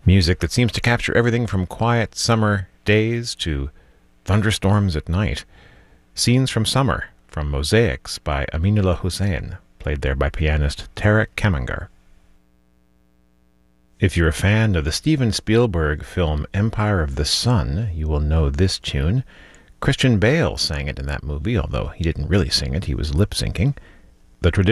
Music that seems to capture everything from quiet summer days to thunderstorms at night. Scenes from Summer from Mosaics by Aminullah Hussein, played there by pianist Tarek Kamangar. If you're a fan of the Steven Spielberg film Empire of the Sun, you will know this tune. Christian Bale sang it in that movie, although he didn't really sing it, he was lip-syncing. The